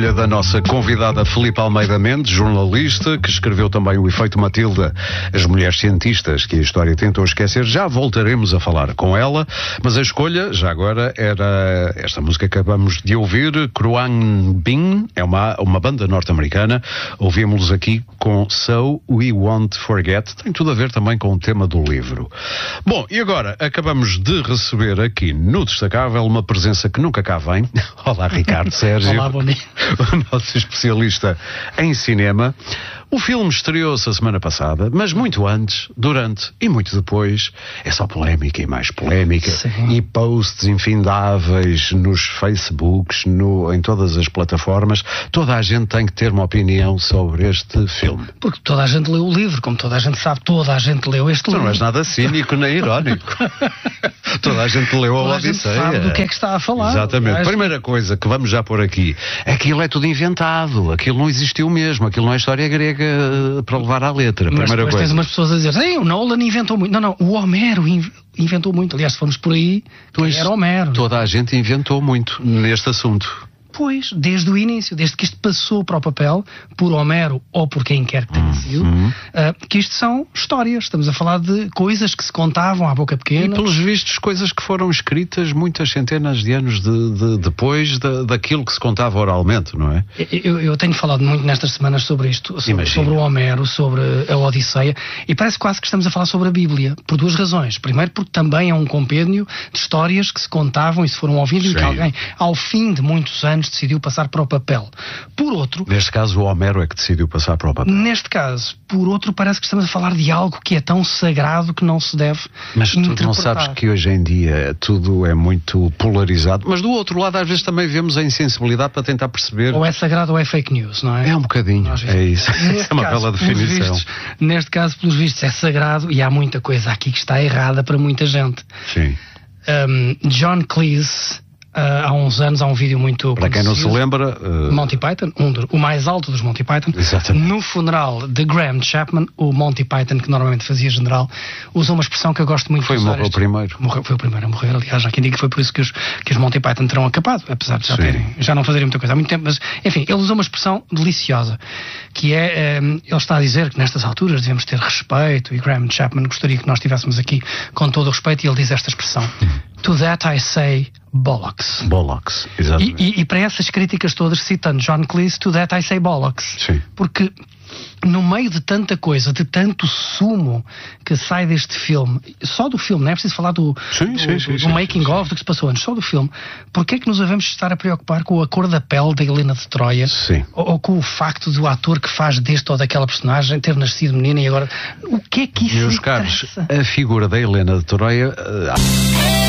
escolha da nossa convidada Filipe Almeida Mendes, jornalista, que escreveu também o Efeito Matilda, As Mulheres Cientistas, que a história tentou esquecer. Já voltaremos a falar com ela, mas a escolha, já agora, era esta música que acabamos de ouvir, Kruang Bing, é uma banda norte-americana. Ouvimos-los aqui com So We Won't Forget. Tem tudo a ver também com o tema do livro. Bom, e agora acabamos de receber aqui no Destacável uma presença que nunca cá vem. Olá, Ricardo Sérgio. Olá, bom dia. O nosso especialista em cinema. O filme estreou-se a semana passada, mas muito antes, durante e muito depois, é só polémica e mais polémica. Sim. E posts infindáveis nos Facebooks, em todas as plataformas. Toda a gente tem que ter uma opinião sobre este filme. Porque toda a gente leu o livro, como toda a gente sabe, toda a gente leu este livro. Tu não és nada cínico nem irónico. Toda a gente leu a Odisseia. Toda a gente sabe do que é que está a falar. Exatamente. Primeira coisa que vamos já pôr aqui, aquilo é tudo inventado, aquilo não existiu mesmo, aquilo não é história grega para levar à letra. Mas primeira depois coisa. tens umas pessoas a dizer, o Nolan inventou muito. Não, o Homero inventou muito. Aliás, se formos por aí, era Homero. Toda a gente inventou muito neste assunto. Pois, desde o início, desde que isto passou para o papel, por Homero ou por quem quer que tenha sido, que isto são histórias. Estamos a falar de coisas que se contavam à boca pequena. E pelos vistos, coisas que foram escritas muitas centenas de anos depois daquilo que se contava oralmente, não é? Eu tenho falado muito nestas semanas sobre isto, sobre o Homero, sobre a Odisseia, e parece quase que estamos a falar sobre a Bíblia, por duas razões. Primeiro, porque também é um compêndio de histórias que se contavam e se foram ouvindo, e que alguém, ao fim de muitos anos, decidiu passar para o papel. Por outro... Neste caso, o Homero é que decidiu passar para o papel. Neste caso, por outro, parece que estamos a falar de algo que é tão sagrado que não se deve Mas tu interpretar. não sabes que hoje em dia tudo é muito polarizado. Mas do outro lado, às vezes também vemos a insensibilidade para tentar perceber... Ou é sagrado ou é fake news, não é? É um bocadinho, é isso. É uma bela definição. Neste caso, pelos vistos, é sagrado e há muita coisa aqui que está errada para muita gente. Sim. John Cleese... há uns anos, há um vídeo muito para quem não se lembra... Monty Python, o mais alto dos Monty Python. Exatamente. No funeral de Graham Chapman, o Monty Python, que normalmente fazia general, usou uma expressão que eu gosto muito de usar. Morreu primeiro. Foi o primeiro a morrer, aliás. Há quem diga que foi por isso que os Monty Python terão acabado, apesar de já não fazerem muita coisa há muito tempo. Mas, enfim, ele usou uma expressão deliciosa, que é, ele está a dizer que nestas alturas devemos ter respeito, e Graham Chapman gostaria que nós estivéssemos aqui com todo o respeito, e ele diz esta expressão: To that I say bollocks. Bollocks, exatamente. E para essas críticas todas, citando John Cleese, to that I say bollocks. Sim. Porque no meio de tanta coisa, de tanto sumo que sai deste filme, só do filme, não é preciso falar do making of, do que se passou antes, só do filme, porque é que nos devemos estar a preocupar com a cor da pele da Helena de Troia? Sim. Ou com o facto do ator que faz deste ou daquela personagem ter nascido menina e agora... O que é que isso Meus caros, a figura da Helena de Troia...